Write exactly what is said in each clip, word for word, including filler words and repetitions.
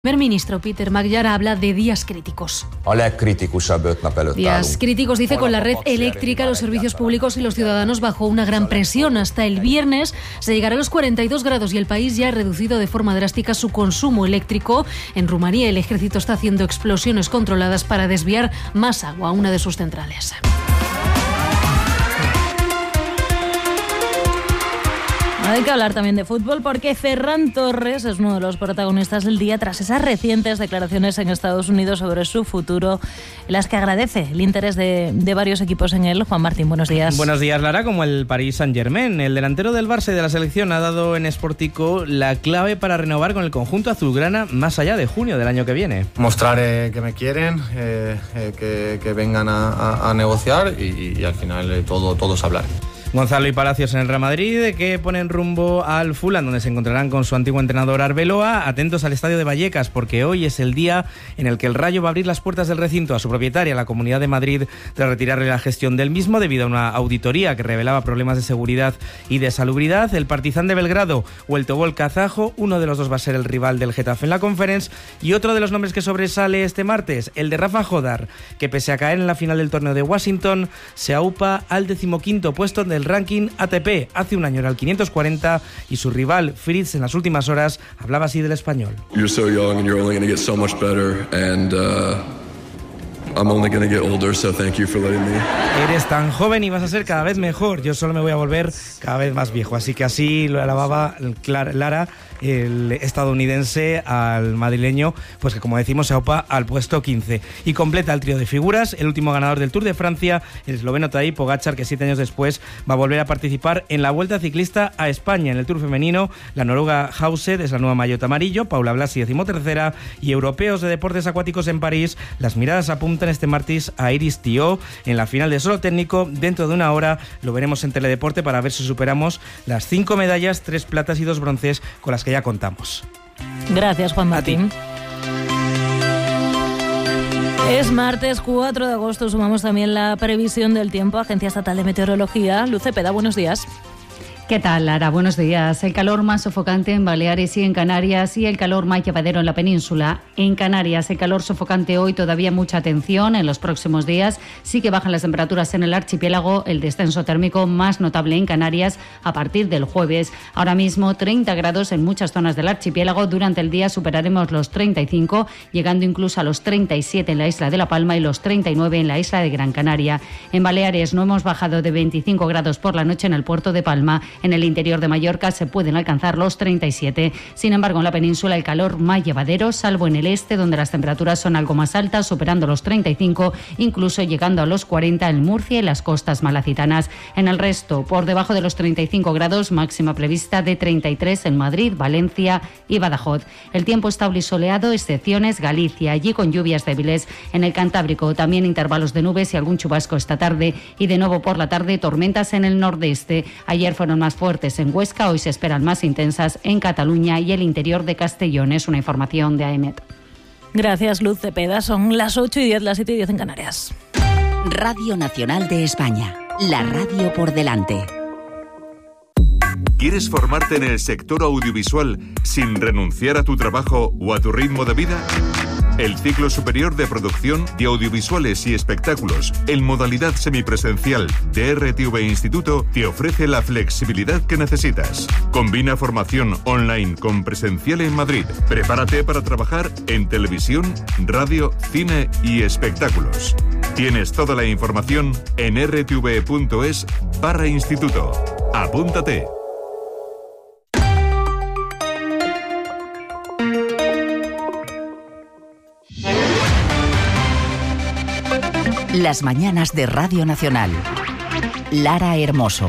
El primer ministro Peter Magyar habla de días críticos. Días críticos, dice, con la red eléctrica, los servicios públicos y los ciudadanos bajo una gran presión. Hasta el viernes se llegará a los cuarenta y dos grados y el país ya ha reducido de forma drástica su consumo eléctrico. En Rumanía el ejército está haciendo explosiones controladas para desviar más agua a una de sus centrales. Hay que hablar también de fútbol porque Ferran Torres es uno de los protagonistas del día tras esas recientes declaraciones en Estados Unidos sobre su futuro, en las que agradece el interés de, de varios equipos en él. Juan Martín, buenos días. Buenos días, Lara. Como el Paris Saint-Germain, el delantero del Barça y de la selección ha dado en Sportico la clave para renovar con el conjunto azulgrana más allá de junio del año que viene. Mostrar eh, que me quieren, eh, eh, que, que vengan a, a, a negociar y, y al final eh, todo, todo es hablar. Gonzalo y Palacios en el Real Madrid, que ponen rumbo al Fulham, donde se encontrarán con su antiguo entrenador Arbeloa. Atentos al estadio de Vallecas, porque hoy es el día en el que el Rayo va a abrir las puertas del recinto a su propietaria, la Comunidad de Madrid, tras retirarle la gestión del mismo debido a una auditoría que revelaba problemas de seguridad y de salubridad. El Partizan de Belgrado o el Tobol kazajo, uno de los dos va a ser el rival del Getafe en la Conference, y otro de los nombres que sobresale este martes, el de Rafa Jodar, que pese a caer en la final del torneo de Washington, se aupa al decimoquinto puesto del ranking A T P. Hace un año era el quinientos cuarenta y su rival Fritz en las últimas horas hablaba así del español. You're so young and you're only going to get so much better and uh, I'm only going to get older, so thank you for letting me. Eres tan joven y vas a ser cada vez mejor. Yo solo me voy a volver cada vez más viejo. Así que así lo alababa Lara, el estadounidense, al madrileño, pues que como decimos se aupa al puesto quince. Y completa el trío de figuras el último ganador del Tour de Francia, el esloveno Tadej Pogačar, que siete años después va a volver a participar en la Vuelta Ciclista a España. En el Tour femenino, la noruega Hauset es la nueva maillot amarillo, Paula Blasi decimotercera, y europeos de deportes acuáticos en París, las miradas apuntan este martes a Iris Thiault en la final de solo técnico. Dentro de una hora lo veremos en Teledeporte para ver si superamos las cinco medallas, tres platas y dos bronces con las que ya contamos. Gracias, Juan Martín. Es martes cuatro de agosto, sumamos también la previsión del tiempo. Agencia Estatal de Meteorología, Luz Cepeda, buenos días. ¿Qué tal, Lara? Buenos días. El calor más sofocante en Baleares y en Canarias y el calor más llevadero en la península. En Canarias, el calor sofocante hoy, todavía mucha atención en los próximos días. Sí que bajan las temperaturas en el archipiélago, el descenso térmico más notable en Canarias a partir del jueves. Ahora mismo treinta grados en muchas zonas del archipiélago. Durante el día superaremos los treinta y cinco, llegando incluso a los treinta y siete en la isla de La Palma y los treinta y nueve en la isla de Gran Canaria. En Baleares no hemos bajado de veinticinco grados por la noche en el puerto de Palma. En el interior de Mallorca se pueden alcanzar los treinta y siete. Sin embargo, en la península el calor más llevadero, salvo en el este, donde las temperaturas son algo más altas, superando los treinta y cinco, incluso llegando a los cuarenta en Murcia y las costas malacitanas. En el resto, por debajo de los treinta y cinco grados, máxima prevista de treinta y tres en Madrid, Valencia y Badajoz. El tiempo estable y soleado, excepciones Galicia, allí con lluvias débiles. En el Cantábrico también intervalos de nubes y algún chubasco esta tarde, y de nuevo por la tarde tormentas en el nordeste. Ayer fueron más fuertes en Huesca, hoy se esperan más intensas en Cataluña y el interior de Castellón. Es una información de A E M E T. Gracias, Luz Cepeda. Son las ocho y diez, las siete y diez en Canarias. Radio Nacional de España, la radio por delante. ¿Quieres formarte en el sector audiovisual sin renunciar a tu trabajo o a tu ritmo de vida? El ciclo superior de producción de audiovisuales y espectáculos en modalidad semipresencial de R T V Instituto te ofrece la flexibilidad que necesitas. Combina formación online con presencial en Madrid. Prepárate para trabajar en televisión, radio, cine y espectáculos. Tienes toda la información en r t v punto es barra instituto. Apúntate. Las mañanas de Radio Nacional. Lara Hermoso.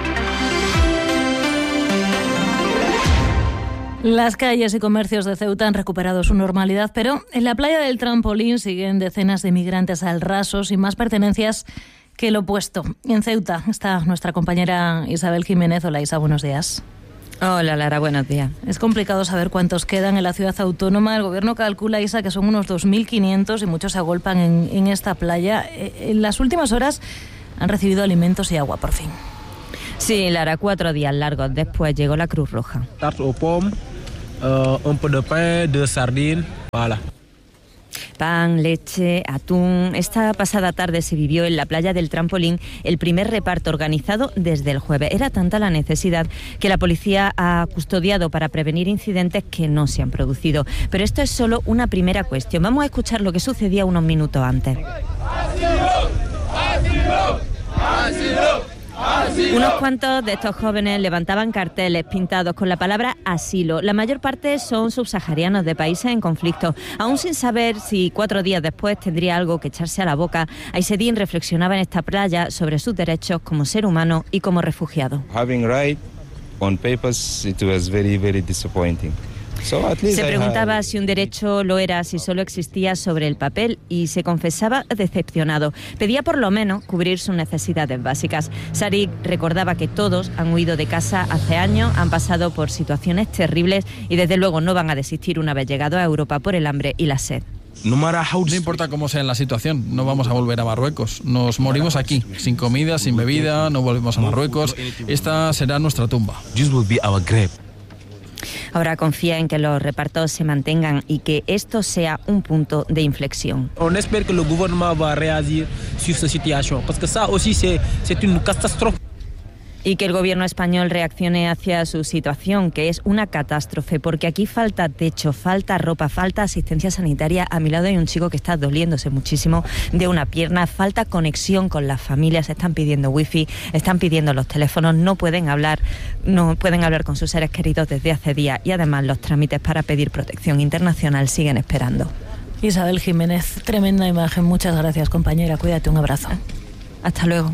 Las calles y comercios de Ceuta han recuperado su normalidad, pero en la playa del Trampolín siguen decenas de migrantes al raso sin más pertenencias que el opuesto. En Ceuta está nuestra compañera Isabel Jiménez. Hola, Isa, buenos días. Hola, Lara, buenos días. Es complicado saber cuántos quedan en la ciudad autónoma. El gobierno calcula, Isa, que son unos dos mil quinientos y muchos se agolpan en, en esta playa. En las últimas horas han recibido alimentos y agua, por fin. Sí, Lara, cuatro días largos después llegó la Cruz Roja. uh, un peu de pain, de sardines, voilà. Pan, leche, atún. Esta pasada tarde se vivió en la playa del Trampolín el primer reparto organizado desde el jueves. Era tanta la necesidad que la policía ha custodiado para prevenir incidentes que no se han producido. Pero esto es solo una primera cuestión. Vamos a escuchar lo que sucedía unos minutos antes. Unos cuantos de estos jóvenes levantaban carteles pintados con la palabra asilo. La mayor parte son subsaharianos de países en conflicto. Aún sin saber si cuatro días después tendría algo que echarse a la boca, Aizedin reflexionaba en esta playa sobre sus derechos como ser humano y como refugiado. Having right on papers, it was very, very disappointing. Se preguntaba si un derecho lo era, si solo existía sobre el papel, y se confesaba decepcionado. Pedía por lo menos cubrir sus necesidades básicas. Sadiq recordaba que todos han huido de casa hace años, han pasado por situaciones terribles y desde luego no van a desistir una vez llegado a Europa por el hambre y la sed. No importa cómo sea la situación, no vamos a volver a Marruecos. Nos morimos aquí, sin comida, sin bebida, no volvemos a Marruecos. Esta será nuestra tumba. Ahora confía en que los repartos se mantengan y que esto sea un punto de inflexión. On espère que le gouvernement va réagir sur cette situation, parce que ça aussi c'est c'est une catastrophe. Y que el gobierno español reaccione hacia su situación, que es una catástrofe, porque aquí falta techo, falta ropa, falta asistencia sanitaria. A mi lado hay un chico que está doliéndose muchísimo de una pierna, falta conexión con las familias, están pidiendo wifi, están pidiendo los teléfonos, no pueden hablar, no pueden hablar con sus seres queridos desde hace días y además los trámites para pedir protección internacional siguen esperando. Isabel Jiménez, tremenda imagen. Muchas gracias, compañera. Cuídate, un abrazo. Hasta luego.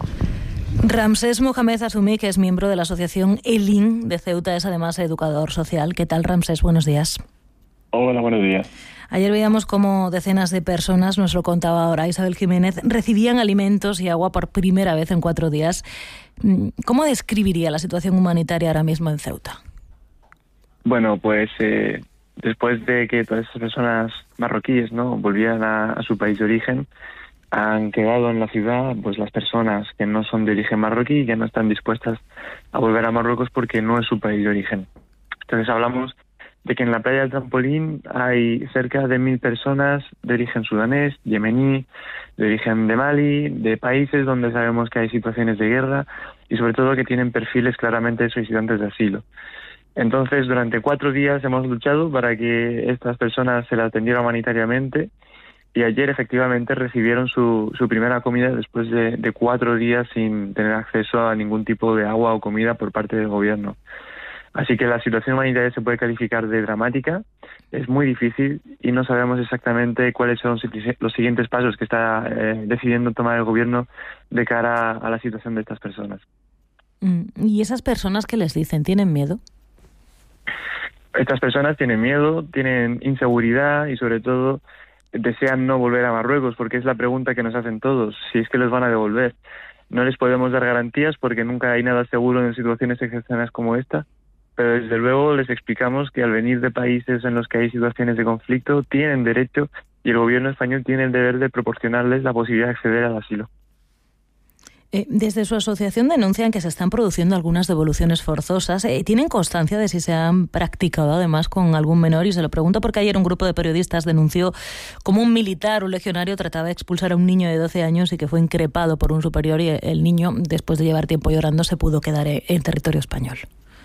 Ramsés Mohamed Azumi, que es miembro de la asociación ELIN de Ceuta, es además educador social. ¿Qué tal, Ramsés? Buenos días. Hola, buenos días. Ayer veíamos cómo decenas de personas, nos lo contaba ahora Isabel Jiménez, recibían alimentos y agua por primera vez en cuatro días. ¿Cómo describiría la situación humanitaria ahora mismo en Ceuta? Bueno, pues eh, después de que todas esas personas marroquíes, ¿no?, volvieran a, a su país de origen, han quedado en la ciudad pues las personas que no son de origen marroquí y que no están dispuestas a volver a Marruecos porque no es su país de origen. Entonces hablamos de que en la playa del Trampolín hay cerca de mil personas de origen sudanés, yemení, de origen de Mali, de países donde sabemos que hay situaciones de guerra y sobre todo que tienen perfiles claramente de solicitantes de asilo. Entonces durante cuatro días hemos luchado para que estas personas se las atendieran humanitariamente. Y ayer efectivamente recibieron su, su primera comida después de, de cuatro días sin tener acceso a ningún tipo de agua o comida por parte del gobierno. Así que la situación humanitaria se puede calificar de dramática, es muy difícil y no sabemos exactamente cuáles son los siguientes pasos que está eh, decidiendo tomar el gobierno de cara a la situación de estas personas. ¿Y esas personas qué les dicen? ¿Tienen miedo? Estas personas tienen miedo, tienen inseguridad y sobre todo desean no volver a Marruecos, porque es la pregunta que nos hacen todos, si es que los van a devolver. No les podemos dar garantías porque nunca hay nada seguro en situaciones excepcionales como esta, pero desde luego les explicamos que al venir de países en los que hay situaciones de conflicto tienen derecho y el gobierno español tiene el deber de proporcionarles la posibilidad de acceder al asilo. Eh, desde su asociación denuncian que se están produciendo algunas devoluciones forzosas. Eh, ¿Tienen constancia de si se han practicado además con algún menor? Y se lo pregunto porque ayer un grupo de periodistas denunció cómo un militar, un legionario, trataba de expulsar a un niño de doce años y que fue increpado por un superior y el niño, después de llevar tiempo llorando, se pudo quedar en territorio español.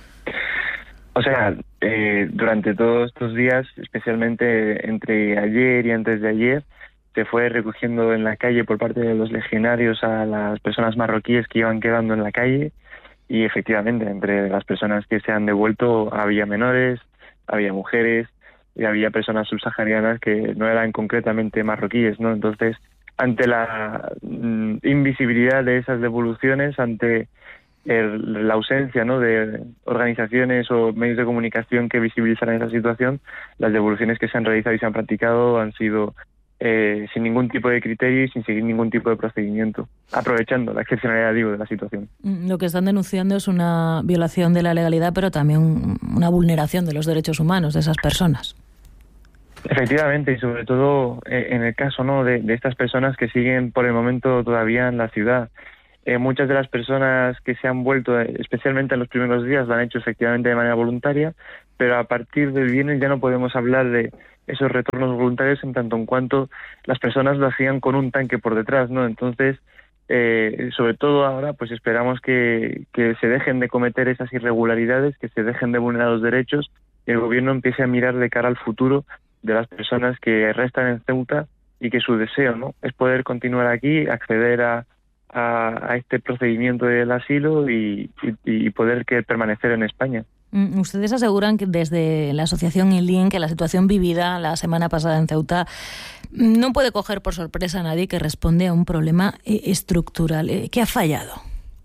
O sea, eh, durante todos estos días, especialmente entre ayer y antes de ayer, se fue recogiendo en la calle por parte de los legionarios a las personas marroquíes que iban quedando en la calle y efectivamente entre las personas que se han devuelto había menores, había mujeres y había personas subsaharianas que no eran concretamente marroquíes, ¿no? Entonces, ante la mm, invisibilidad de esas devoluciones, ante el, la ausencia, ¿no?, de organizaciones o medios de comunicación que visibilizaran esa situación, las devoluciones que se han realizado y se han practicado han sido Eh, sin ningún tipo de criterio y sin seguir ningún tipo de procedimiento, aprovechando la excepcionalidad, digo, de la situación. Lo que están denunciando es una violación de la legalidad, pero también una vulneración de los derechos humanos de esas personas. Efectivamente, y sobre todo eh, en el caso, ¿no?, de, de estas personas que siguen por el momento todavía en la ciudad. Eh, muchas de las personas que se han vuelto, especialmente en los primeros días, lo han hecho efectivamente de manera voluntaria, pero a partir del viernes ya no podemos hablar de esos retornos voluntarios en tanto en cuanto las personas lo hacían con un tanque por detrás, ¿no? Entonces, eh, sobre todo ahora, pues esperamos que, que se dejen de cometer esas irregularidades, que se dejen de vulnerar los derechos y el gobierno empiece a mirar de cara al futuro de las personas que restan en Ceuta y que su deseo, ¿no?, es poder continuar aquí, acceder a, a, a este procedimiento del asilo y, y, y poder que permanecer en España. Ustedes aseguran que desde la asociación I L I N que la situación vivida la semana pasada en Ceuta no puede coger por sorpresa a nadie, que responde a un problema estructural. ¿Qué ha fallado?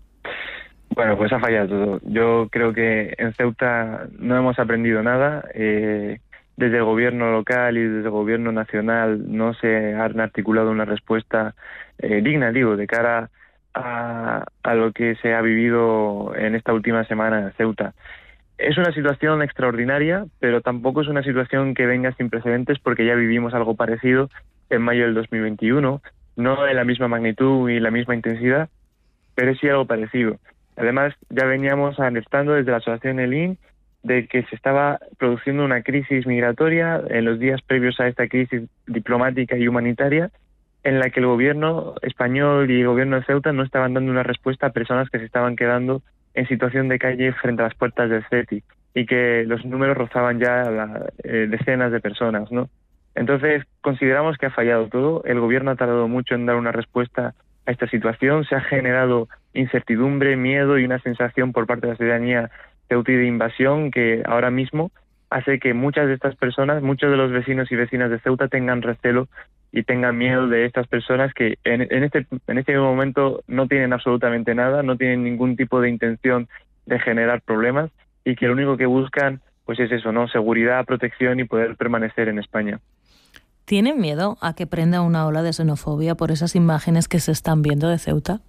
Bueno, pues ha fallado todo. Yo creo que en Ceuta no hemos aprendido nada. Eh, desde el gobierno local y desde el gobierno nacional no se ha articulado una respuesta eh, digna, digo, de cara a, a lo que se ha vivido en esta última semana en Ceuta. Es una situación extraordinaria, pero tampoco es una situación que venga sin precedentes, porque ya vivimos algo parecido en mayo del dos mil veintiuno, no en la misma magnitud y la misma intensidad, pero sí algo parecido. Además, ya veníamos alertando desde la asociación I L I N de que se estaba produciendo una crisis migratoria en los días previos a esta crisis diplomática y humanitaria, en la que el gobierno español y el gobierno de Ceuta no estaban dando una respuesta a personas que se estaban quedando en situación de calle frente a las puertas del CETI, y que los números rozaban ya la, eh, decenas de personas, ¿no? Entonces, consideramos que ha fallado todo. El gobierno ha tardado mucho en dar una respuesta a esta situación. Se ha generado incertidumbre, miedo y una sensación por parte de la ciudadanía ceutí de invasión, que ahora mismo hace que muchas de estas personas, muchos de los vecinos y vecinas de Ceuta tengan recelo y tengan miedo de estas personas que en, en este en este momento no tienen absolutamente nada, no tienen ningún tipo de intención de generar problemas, y que lo único que buscan pues es eso, ¿no?, seguridad, protección y poder permanecer en España. ¿Tienen miedo a que prenda una ola de xenofobia por esas imágenes que se están viendo de Ceuta?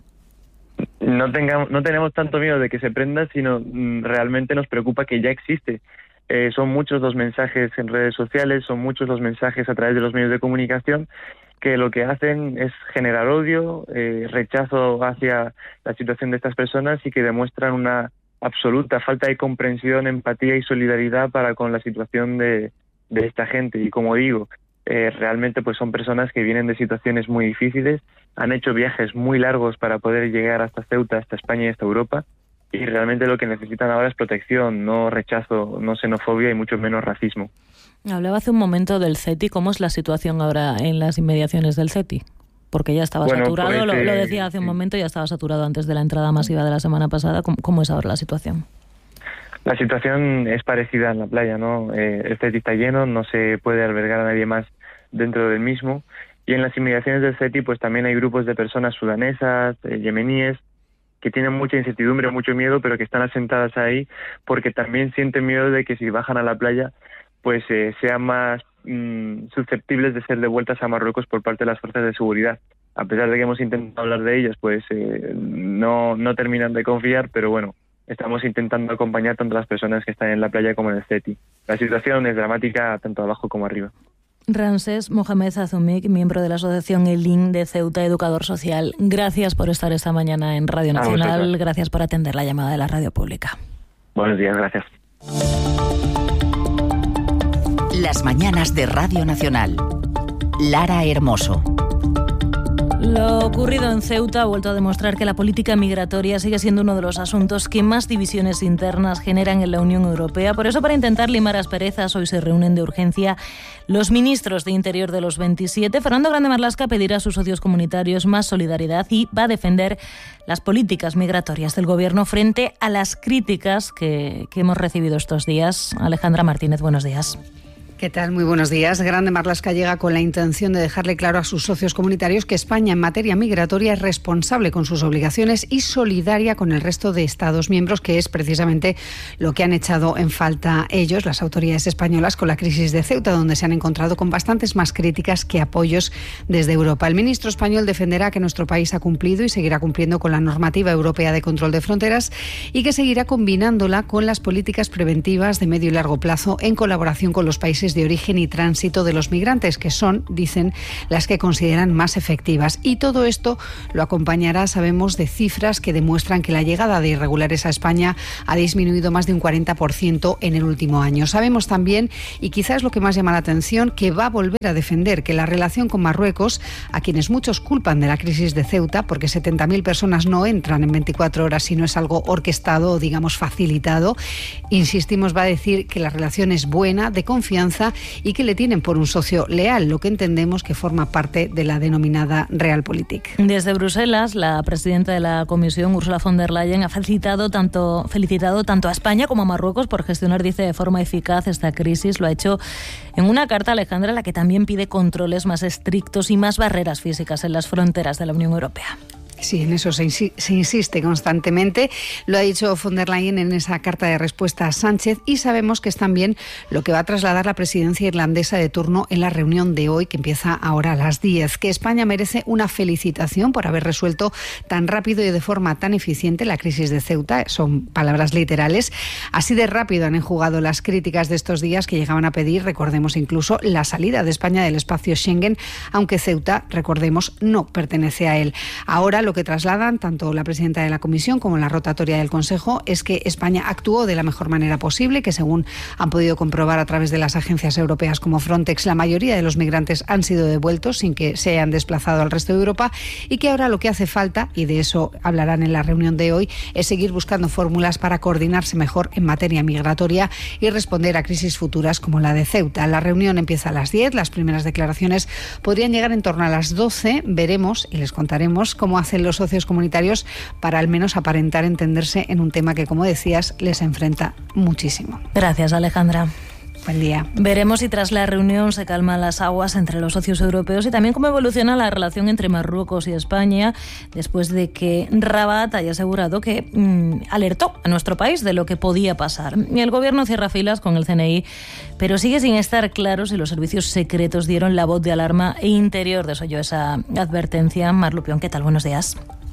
No tengamos, no tenemos tanto miedo de que se prenda, sino mm, realmente nos preocupa que ya existe. Eh, son muchos los mensajes en redes sociales, son muchos los mensajes a través de los medios de comunicación que lo que hacen es generar odio, eh, rechazo hacia la situación de estas personas, y que demuestran una absoluta falta de comprensión, empatía y solidaridad para con la situación de, de esta gente. Y como digo, eh, realmente pues son personas que vienen de situaciones muy difíciles, han hecho viajes muy largos para poder llegar hasta Ceuta, hasta España y hasta Europa, y realmente lo que necesitan ahora es protección, no rechazo, no xenofobia y mucho menos racismo. Hablaba hace un momento del CETI. ¿Cómo es la situación ahora en las inmediaciones del CETI? Porque ya estaba bueno, saturado, pues, lo, eh, lo decía hace un momento, ya estaba saturado antes de la entrada masiva de la semana pasada. ¿Cómo, cómo es ahora la situación? La situación es parecida en la playa, ¿no? Eh, el CETI está lleno, no se puede albergar a nadie más dentro del mismo, y en las inmediaciones del CETI pues también hay grupos de personas sudanesas, eh, yemeníes, que tienen mucha incertidumbre, mucho miedo, pero que están asentadas ahí porque también sienten miedo de que si bajan a la playa pues eh, sean más mmm, susceptibles de ser devueltas a Marruecos por parte de las fuerzas de seguridad. A pesar de que hemos intentado hablar de ellas, pues eh, no, no terminan de confiar, pero bueno, estamos intentando acompañar tanto a las personas que están en la playa como en el CETI. La situación es dramática tanto abajo como arriba. Ramsés Mohamed Azumik, miembro de la asociación I L I N de Ceuta, educador social, gracias por estar esta mañana en Radio Nacional, gracias por atender la llamada de la radio pública. Buenos días, gracias. Las mañanas de Radio Nacional. Lara Hermoso. Lo ocurrido en Ceuta ha vuelto a demostrar que la política migratoria sigue siendo uno de los asuntos que más divisiones internas generan en la Unión Europea. Por eso, para intentar limar asperezas, hoy se reúnen de urgencia los ministros de Interior de los veintisiete. Fernando Grande Marlaska pedirá a sus socios comunitarios más solidaridad y va a defender las políticas migratorias del Gobierno frente a las críticas que, que hemos recibido estos días. Alejandra Martínez, buenos días. ¿Qué tal? Muy buenos días. Grande Marlaska llega con la intención de dejarle claro a sus socios comunitarios que España en materia migratoria es responsable con sus obligaciones y solidaria con el resto de Estados miembros, que es precisamente lo que han echado en falta ellos, las autoridades españolas, con la crisis de Ceuta, donde se han encontrado con bastantes más críticas que apoyos desde Europa. El ministro español defenderá que nuestro país ha cumplido y seguirá cumpliendo con la normativa europea de control de fronteras y que seguirá combinándola con las políticas preventivas de medio y largo plazo en colaboración con los países países de origen y tránsito de los migrantes, que son, dicen, las que consideran más efectivas. Y todo esto lo acompañará, sabemos, de cifras que demuestran que la llegada de irregulares a España ha disminuido más de un cuarenta por ciento en el último año. Sabemos también, y quizás lo que más llama la atención, que va a volver a defender que la relación con Marruecos, a quienes muchos culpan de la crisis de Ceuta, porque setenta mil personas no entran en veinticuatro horas si no es algo orquestado o, digamos, facilitado, insistimos, va a decir que la relación es buena, de confianza, y que le tienen por un socio leal, lo que entendemos que forma parte de la denominada Realpolitik. Desde Bruselas, la presidenta de la Comisión, Ursula von der Leyen, ha felicitado tanto, felicitado tanto a España como a Marruecos por gestionar, dice, de forma eficaz esta crisis. Lo ha hecho en una carta, Alejandra, en la que también pide controles más estrictos y más barreras físicas en las fronteras de la Unión Europea. Sí, en eso se, insi- se insiste constantemente. Lo ha dicho von der Leyen en esa carta de respuesta a Sánchez, y sabemos que es también lo que va a trasladar la presidencia irlandesa de turno en la reunión de hoy, que empieza ahora a las diez. Que España merece una felicitación por haber resuelto tan rápido y de forma tan eficiente la crisis de Ceuta. Son palabras literales. Así de rápido han enjugado las críticas de estos días, que llegaban a pedir, recordemos, incluso la salida de España del espacio Schengen, aunque Ceuta, recordemos, no pertenece a él. Ahora lo que trasladan tanto la presidenta de la Comisión como la rotatoria del Consejo es que España actuó de la mejor manera posible, que según han podido comprobar a través de las agencias europeas como Frontex, la mayoría de los migrantes han sido devueltos sin que se hayan desplazado al resto de Europa, y que ahora lo que hace falta, y de eso hablarán en la reunión de hoy, es seguir buscando fórmulas para coordinarse mejor en materia migratoria y responder a crisis futuras como la de Ceuta. La reunión empieza a las diez, las primeras declaraciones podrían llegar en torno a las doce, veremos y les contaremos cómo hace los socios comunitarios para al menos aparentar entenderse en un tema que, como decías, les enfrenta muchísimo. Gracias, Alejandra. Buen día. Veremos si tras la reunión se calman las aguas entre los socios europeos y también cómo evoluciona la relación entre Marruecos y España después de que Rabat haya asegurado que mmm, alertó a nuestro país de lo que podía pasar. Y el gobierno cierra filas con el C N I, pero sigue sin estar claro si los servicios secretos dieron la voz de alarma e Interior desoyó esa advertencia. Mar Lupión, ¿qué tal? Buenos días.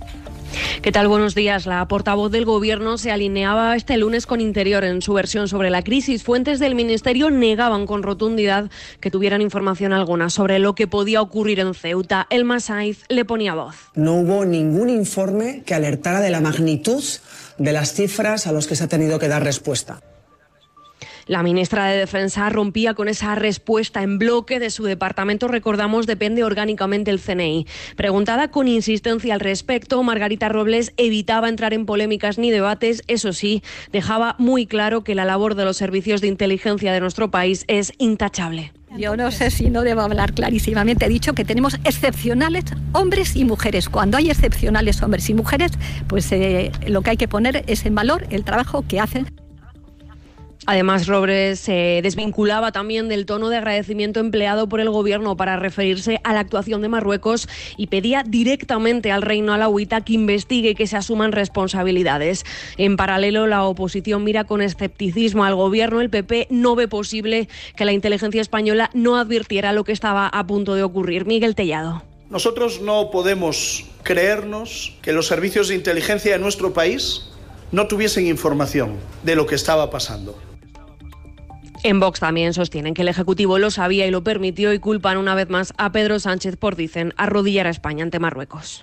¿Qué tal? Buenos días. La portavoz del Gobierno se alineaba este lunes con Interior en su versión sobre la crisis. Fuentes del Ministerio negaban con rotundidad que tuvieran información alguna sobre lo que podía ocurrir en Ceuta. Elma Saiz le ponía voz. No hubo ningún informe que alertara de la magnitud de las cifras a los que se ha tenido que dar respuesta. La ministra de Defensa rompía con esa respuesta en bloque de su departamento. Recordamos, depende orgánicamente el C N I. Preguntada con insistencia al respecto, Margarita Robles evitaba entrar en polémicas ni debates. Eso sí, dejaba muy claro que la labor de los servicios de inteligencia de nuestro país es intachable. Yo no sé si no debo hablar clarísimamente. He dicho que tenemos excepcionales hombres y mujeres. Cuando hay excepcionales hombres y mujeres, pues eh, lo que hay que poner es en valor el trabajo que hacen. Además, Robles se desvinculaba también del tono de agradecimiento empleado por el Gobierno para referirse a la actuación de Marruecos y pedía directamente al Reino alauita que investigue y que se asuman responsabilidades. En paralelo, la oposición mira con escepticismo al Gobierno. El P P no ve posible que la inteligencia española no advirtiera lo que estaba a punto de ocurrir. Miguel Tellado. Nosotros no podemos creernos que los servicios de inteligencia de nuestro país no tuviesen información de lo que estaba pasando. En Vox también sostienen que el Ejecutivo lo sabía y lo permitió y culpan una vez más a Pedro Sánchez por, dicen, arrodillar a España ante Marruecos.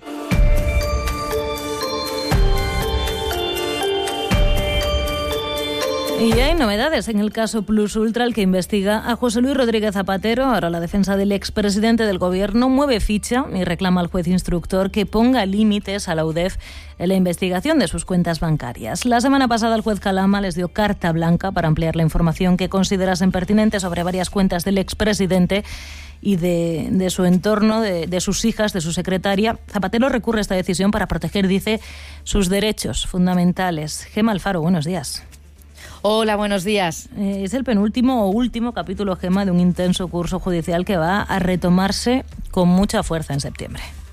Y hay novedades en el caso Plus Ultra, el que investiga a José Luis Rodríguez Zapatero. Ahora la defensa del expresidente del Gobierno mueve ficha y reclama al juez instructor que ponga límites a la U D E F en la investigación de sus cuentas bancarias. La semana pasada el juez Calama les dio carta blanca para ampliar la información que considerasen pertinente sobre varias cuentas del expresidente y de, de su entorno, de, de sus hijas, de su secretaria. Zapatero recurre a esta decisión para proteger, dice, sus derechos fundamentales. Gemma Alfaro, buenos días. Hola, buenos días. Eh, es el penúltimo o último capítulo, Gemma, de un intenso curso judicial que va a retomarse con mucha fuerza en septiembre.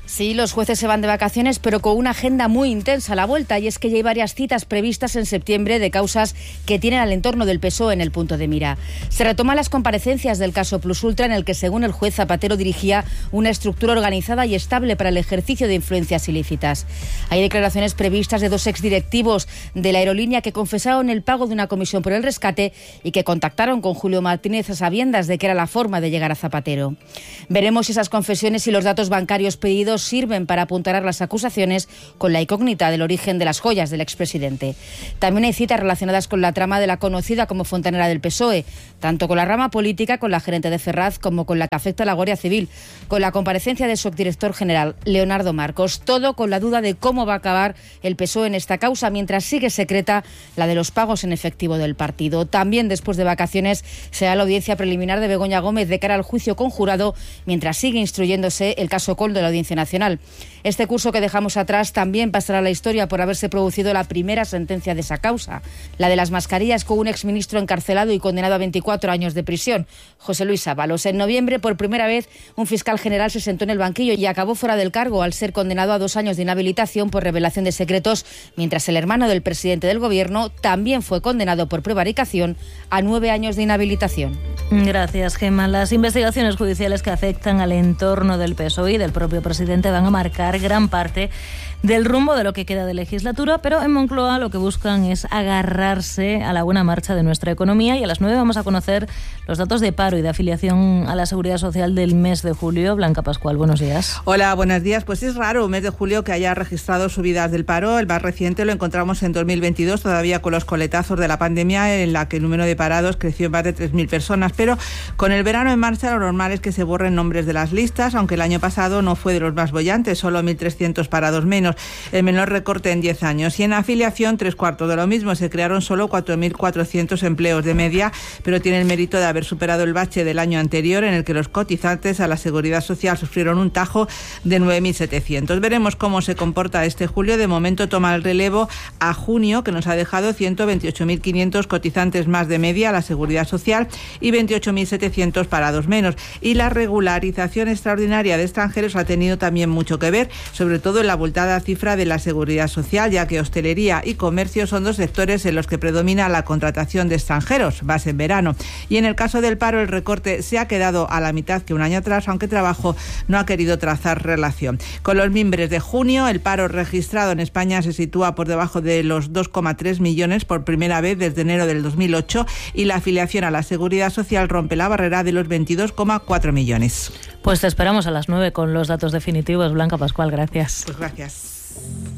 Sí, los jueces se van de vacaciones, pero con una agenda muy intensa a la vuelta, y es que ya hay varias citas previstas en septiembre de causas que tienen al entorno del P S O E en el punto de mira. Se retoman las comparecencias del caso Plus Ultra, en el que, según el juez Zapatero, dirigía una estructura organizada y estable para el ejercicio de influencias ilícitas. Hay declaraciones previstas de dos exdirectivos de la aerolínea que confesaron el pago de una comisión por el rescate y que contactaron con Julio Martínez a sabiendas de que era la forma de llegar a Zapatero. Veremos si esas confesiones y los datos bancarios pedidos sirven para apuntalar las acusaciones, con la incógnita del origen de las joyas del expresidente. También hay citas relacionadas con la trama de la conocida como fontanera del P S O E, tanto con la rama política, con la gerente de Ferraz, como con la que afecta a la Guardia Civil, con la comparecencia de su exdirector general, Leonardo Marcos. Todo con la duda de cómo va a acabar el P S O E en esta causa, mientras sigue secreta la de los pagos en efectivo del partido. También después de vacaciones será la audiencia preliminar de Begoña Gómez de cara al juicio conjurado, mientras sigue instruyéndose el caso Coldo de la Audiencia Nacional. Este curso que dejamos atrás también pasará a la historia por haberse producido la primera sentencia de esa causa, la de las mascarillas, con un exministro encarcelado y condenado a veinticuatro años de prisión, José Luis Ábalos. En noviembre, por primera vez, un fiscal general se sentó en el banquillo y acabó fuera del cargo al ser condenado a dos años de inhabilitación por revelación de secretos, mientras el hermano del presidente del gobierno también fue condenado por prevaricación a nueve años de inhabilitación. Gracias, Gemma. Las investigaciones judiciales que afectan al entorno del P S O E y del propio presidente van a marcar gran parte del rumbo de lo que queda de legislatura, pero en Moncloa lo que buscan es agarrarse a la buena marcha de nuestra economía, y a las nueve vamos a conocer los datos de paro y de afiliación a la Seguridad Social del mes de julio. Blanca Pascual, buenos días. Hola, buenos días. Pues es raro un mes de julio que haya registrado subidas del paro. El más reciente lo encontramos en dos mil veintidós, todavía con los coletazos de la pandemia, en la que el número de parados creció en más de tres mil personas, pero con el verano en marcha lo normal es que se borren nombres de las listas, aunque el año pasado no fue de los más bollantes, solo mil trescientos parados menos, el menor recorte en diez años. Y en afiliación, tres cuartos de lo mismo, se crearon solo cuatro mil cuatrocientos empleos de media, pero tiene el mérito de haber superado el bache del año anterior, en el que los cotizantes a la Seguridad Social sufrieron un tajo de nueve mil setecientos. Veremos cómo se comporta este julio. De momento toma el relevo a junio, que nos ha dejado ciento veintiocho mil quinientos cotizantes más de media a la Seguridad Social y veintiocho mil setecientos parados menos. Y la regularización extraordinaria de extranjeros ha tenido también mucho que ver, sobre todo en la abultada cifra de la Seguridad Social, ya que hostelería y comercio son dos sectores en los que predomina la contratación de extranjeros, más en verano. Y en el caso del paro, el recorte se ha quedado a la mitad que un año atrás, aunque Trabajo no ha querido trazar relación. Con los mimbres de junio, el paro registrado en España se sitúa por debajo de los dos coma tres millones por primera vez desde enero del dos mil ocho, y la afiliación a la Seguridad Social rompe la barrera de los veintidós coma cuatro millones. Pues te esperamos a las nueve con los datos definitivos. Blanca Pascual, gracias. Pues gracias.